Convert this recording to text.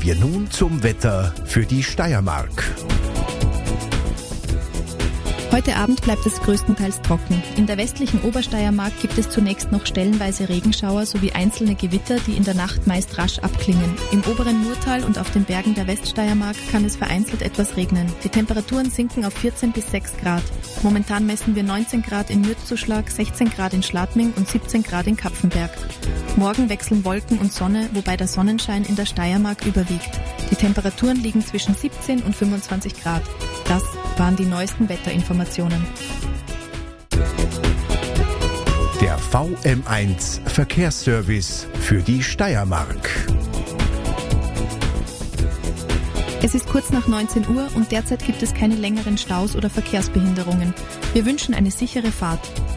Kommen wir nun zum Wetter für die Steiermark. Heute Abend bleibt es größtenteils trocken. In der westlichen Obersteiermark gibt es zunächst noch stellenweise Regenschauer sowie einzelne Gewitter, die in der Nacht meist rasch abklingen. Im oberen Murtal und auf den Bergen der Weststeiermark kann es vereinzelt etwas regnen. Die Temperaturen sinken auf 14 bis 6 Grad. Momentan messen wir 19 Grad in Mürzzuschlag, 16 Grad in Schladming und 17 Grad in Kapfenberg. Morgen wechseln Wolken und Sonne, wobei der Sonnenschein in der Steiermark überwiegt. Die Temperaturen liegen zwischen 17 und 25 Grad. Das waren die neuesten Wetterinformationen. Der VM1 Verkehrsservice für die Steiermark. Es ist kurz nach 19 Uhr und derzeit gibt es keine längeren Staus oder Verkehrsbehinderungen. Wir wünschen eine sichere Fahrt.